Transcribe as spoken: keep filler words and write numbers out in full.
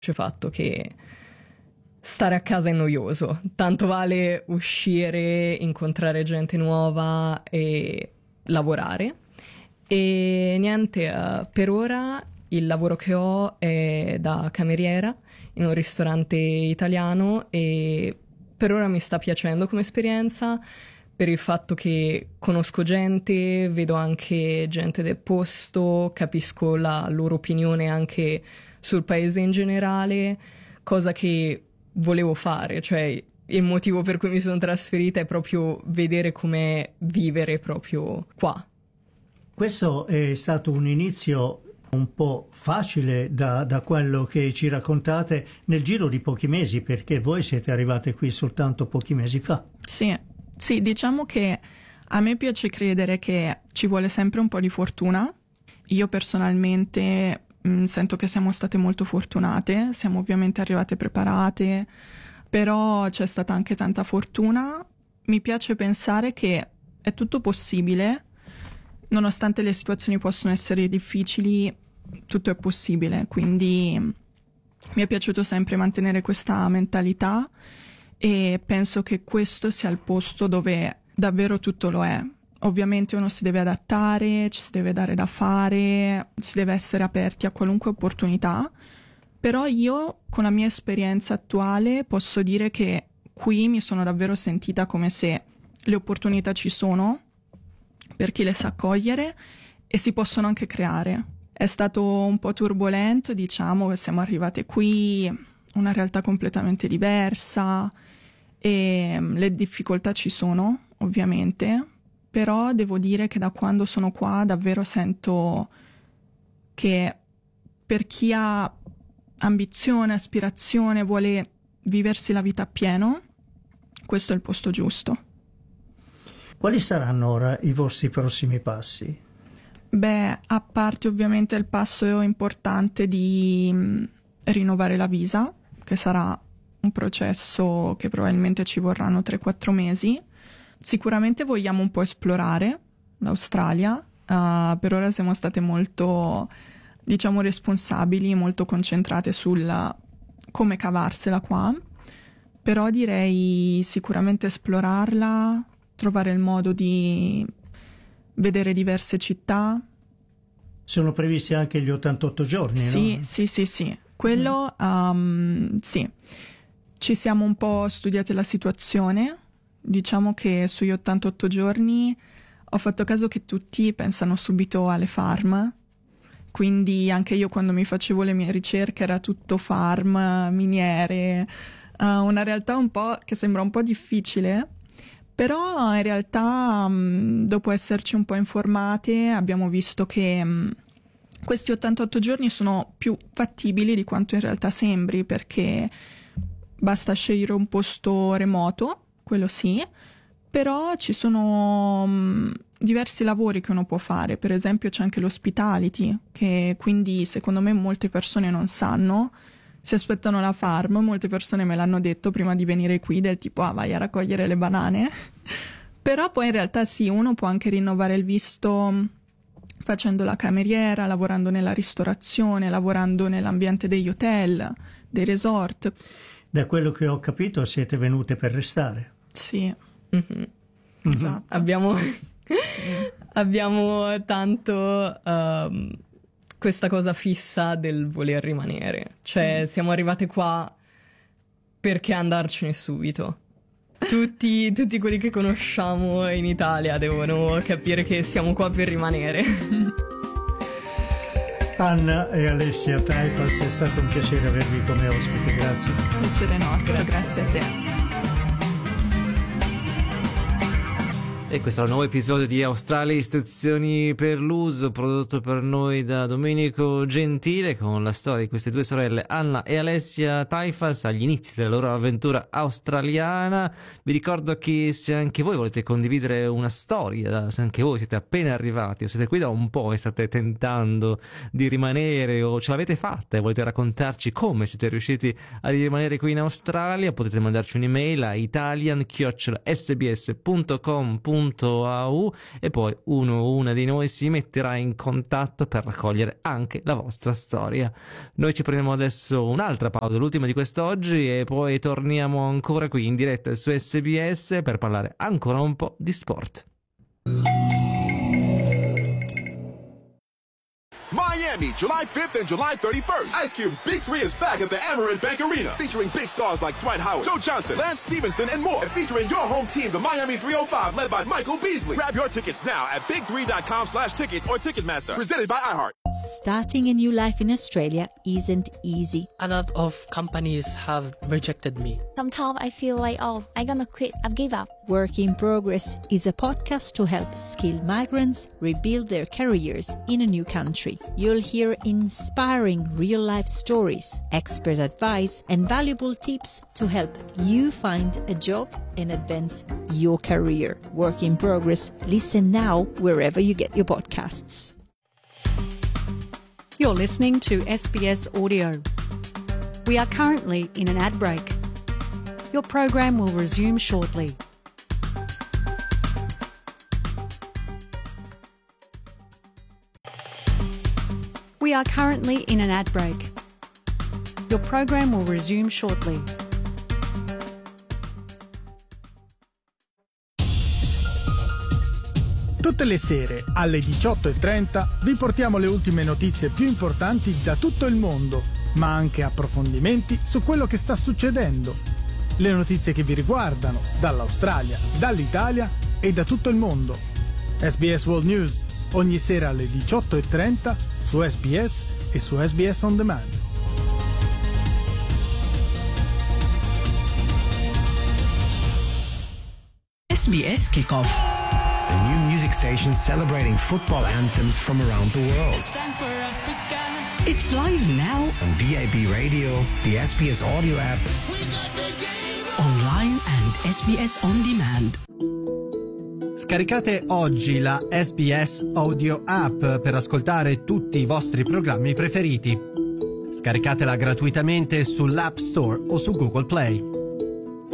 fatto che stare a casa è noioso, tanto vale uscire, incontrare gente nuova e lavorare. E niente, uh, per ora il lavoro che ho è da cameriera in un ristorante italiano e per ora mi sta piacendo come esperienza per il fatto che conosco gente, vedo anche gente del posto, capisco la loro opinione anche sul paese in generale, cosa che volevo fare, cioè il motivo per cui mi sono trasferita è proprio vedere com'è vivere proprio qua. Questo è stato un inizio un po' facile da, da quello che ci raccontate nel giro di pochi mesi, perché voi siete arrivate qui soltanto pochi mesi fa. Sì, sì, diciamo che a me piace credere che ci vuole sempre un po' di fortuna. Io personalmente mh, sento che siamo state molto fortunate, siamo ovviamente arrivate preparate, però c'è stata anche tanta fortuna. Mi piace pensare che è tutto possibile. Nonostante le situazioni possono essere difficili, tutto è possibile, quindi mi è piaciuto sempre mantenere questa mentalità e penso che questo sia il posto dove davvero tutto lo è. Ovviamente uno si deve adattare, ci si deve dare da fare, si deve essere aperti a qualunque opportunità, però io con la mia esperienza attuale posso dire che qui mi sono davvero sentita come se le opportunità ci sono, per chi le sa cogliere e si possono anche creare. È stato un po' turbolento, diciamo, che siamo arrivate qui, una realtà completamente diversa e le difficoltà ci sono, ovviamente, però devo dire che da quando sono qua davvero sento che per chi ha ambizione, aspirazione, vuole viversi la vita appieno, questo è il posto giusto. Quali saranno ora i vostri prossimi passi? Beh, a parte ovviamente il passo importante di mh, rinnovare la visa, che sarà un processo che probabilmente ci vorranno tre quattro mesi. Sicuramente vogliamo un po' esplorare l'Australia. Uh, per ora siamo state molto, diciamo, responsabili, molto concentrate sul come cavarsela qua. Però direi sicuramente esplorarla, trovare il modo di vedere diverse città. Sono previsti anche gli ottantotto giorni, sì, no? Sì, sì, sì. Quello, um, sì. Ci siamo un po' studiate la situazione. Diciamo che sugli ottantotto giorni ho fatto caso che tutti pensano subito alle farm. Quindi anche io quando mi facevo le mie ricerche era tutto farm, miniere, uh, una realtà un po' che sembra un po' difficile. Però in realtà mh, dopo esserci un po' informate abbiamo visto che mh, questi ottantotto giorni sono più fattibili di quanto in realtà sembri, perché basta scegliere un posto remoto, quello sì, però ci sono mh, diversi lavori che uno può fare. Per esempio c'è anche l'hospitality, che quindi secondo me molte persone non sanno. Si aspettano la farm, molte persone me l'hanno detto prima di venire qui, del tipo ah vai a raccogliere le banane, però poi in realtà sì, uno può anche rinnovare il visto facendo la cameriera, lavorando nella ristorazione, lavorando nell'ambiente degli hotel, dei resort. Da quello che ho capito siete venute per restare. Sì, Mm-hmm. esatto. Abbiamo, abbiamo tanto... Um, questa cosa fissa del voler rimanere. Cioè, sì. Siamo arrivate qua perché andarcene subito. Tutti, tutti quelli che conosciamo in Italia devono capire che siamo qua per rimanere. Anna e Alessia Taifas, è stato un piacere avervi come ospite, grazie. Piacere nostro, grazie, grazie a te. E questo è il nuovo episodio di Australia Istruzioni per l'uso, prodotto per noi da Domenico Gentile, con la storia di queste due sorelle Anna e Alessia Taifas agli inizi della loro avventura australiana. Vi ricordo che se anche voi volete condividere una storia, se anche voi siete appena arrivati o siete qui da un po' e state tentando di rimanere o ce l'avete fatta e volete raccontarci come siete riusciti a rimanere qui in Australia, potete mandarci un'email a italian chiocciola s b s punto com punto punto a u e poi uno o una di noi si metterà in contatto per raccogliere anche la vostra storia. Noi ci prendiamo adesso un'altra pausa, l'ultima di quest'oggi, e poi torniamo ancora qui in diretta su S B S per parlare ancora un po' di sport. Miami, July fifth and July thirty-first. Ice Cube's Big Three is back at the Amerant Bank Arena, featuring big stars like Dwight Howard, Joe Johnson, Lance Stevenson, and more. And featuring your home team, the Miami three oh five, led by Michael Beasley. Grab your tickets now at big three dot com slash tickets or Ticketmaster. Presented by iHeart. Starting a new life in Australia isn't easy. A lot of companies have rejected me. Sometimes I feel like, oh, I'm gonna quit, I've give up. Work in Progress is a podcast to help skilled migrants rebuild their careers in a new country. You'll hear inspiring real-life stories, expert advice, and valuable tips to help you find a job and advance your career. Work in Progress. Listen now wherever you get your podcasts. You're listening to S B S Audio. We are currently in an ad break. Your program will resume shortly. We are currently in an ad break. Your program will resume shortly. Tutte le sere alle diciotto e trenta vi portiamo le ultime notizie più importanti da tutto il mondo, ma anche approfondimenti su quello che sta succedendo. Le notizie che vi riguardano dall'Australia, dall'Italia e da tutto il mondo. S B S World News ogni sera alle diciotto e trenta su S B S e su S B S On Demand. S B S Kickoff, a new music station celebrating football anthems from around the world. It's time for Africa. It's live now on D A B Radio, the S B S Audio app, Online and S B S On Demand. Scaricate oggi la S B S Audio app per ascoltare tutti i vostri programmi preferiti. Scaricatela gratuitamente sull'App Store o su Google Play.